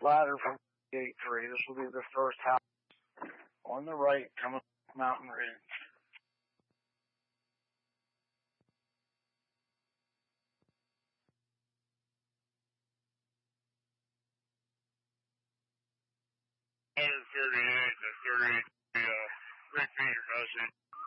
ladder from Gate 3. This will be the first house on the right coming up Mountain Ridge. Other 38 to 38, repeat your message.